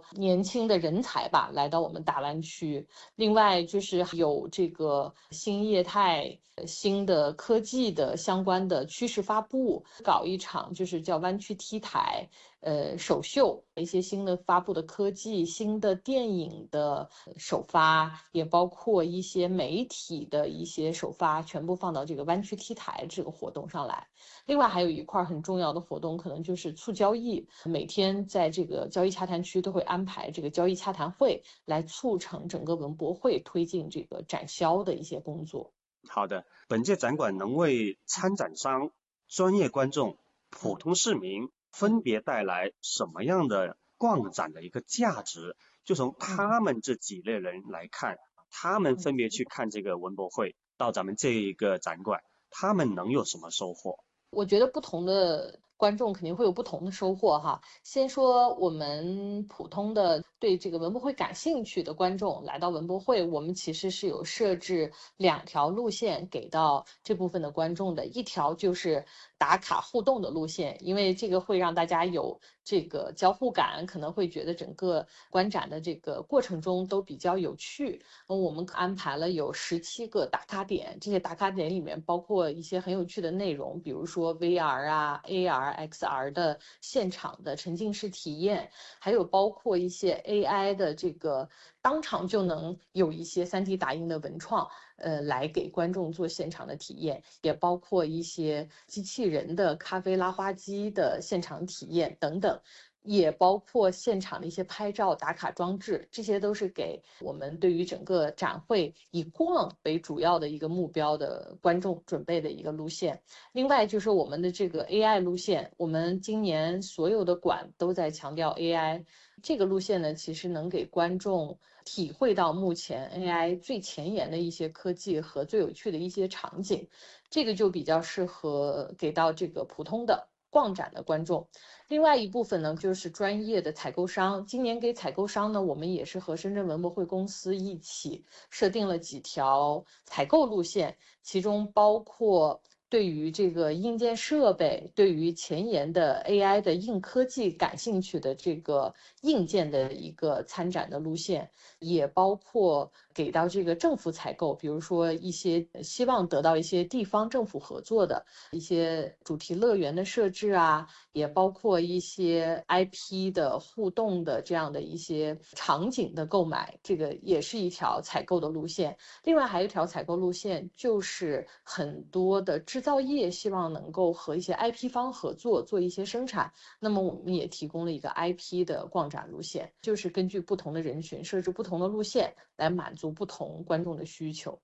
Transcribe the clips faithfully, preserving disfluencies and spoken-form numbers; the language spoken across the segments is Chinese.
年轻的人才吧来到我们大湾区。另外就是有这个新业态、新的科技的相关的趋势发布，搞一场就是叫湾区 T 台，呃，首秀一些新的发布的科技、新的电影的首发，也包括一些媒体的一些首发，全部放到这个湾区 T 台这个活动上来。另外还有一块很重要的活动，可能就是促交易，每天在这个交易洽谈区都会安排这个交易洽谈会，来促成整个文博会推进这个展销的一些工作。 好的，本届展馆能为参展商、专业观众、普通市民分别带来什么样的逛展的一个价值？就从他们这几类人来看，他们分别去看这个文博会，到咱们这一个展馆，他们能有什么收获？ 我觉得不同的观众肯定会有不同的收获哈。先说我们普通的对这个文博会感兴趣的观众来到文博会，我们其实是有设置两条路线给到这部分的观众的，一条就是打卡互动的路线，因为这个会让大家有这个交互感，可能会觉得整个观展的这个过程中都比较有趣。我们安排了有十七个打卡点，这些打卡点里面包括一些很有趣的内容，比如说 V R 啊、A R、X R 的现场的沉浸式体验，还有包括一些 A I 的这个当场就能有一些 三 D 打印的文创，呃，来给观众做现场的体验，也包括一些机器人的咖啡拉花机的现场体验等等。也包括现场的一些拍照打卡装置，这些都是给我们对于整个展会以逛为主要的一个目标的观众准备的一个路线。另外就是我们的这个 A I 路线，我们今年所有的馆都在强调 A I 这个路线呢，其实能给观众体会到目前 A I 最前沿的一些科技和最有趣的一些场景，这个就比较适合给到这个普通的逛展的观众。另外一部分呢，就是专业的采购商。今年给采购商呢，我们也是和深圳文博会公司一起设定了几条采购路线，其中包括对于这个硬件设备、对于前沿的 A I 的硬科技感兴趣的这个硬件的一个参展的路线，也包括给到这个政府采购，比如说一些希望得到一些地方政府合作的一些主题乐园的设置啊，也包括一些 I P 的互动的这样的一些场景的购买，这个也是一条采购的路线。另外还有一条采购路线，就是很多的制造业希望能够和一些 I P 方合作做一些生产，那么我们也提供了一个 I P 的逛展路线，就是根据不同的人群设置不同的路线，来满足不同觀眾嘅需求。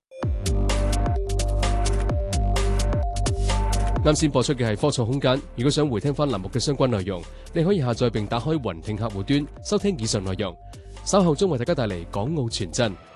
啱先播出嘅係科創空間，如果想回聽翻欄目嘅相關內容，你可以下載並打開雲聽客戶端收聽以上內容。稍後將為大家帶嚟港澳傳真。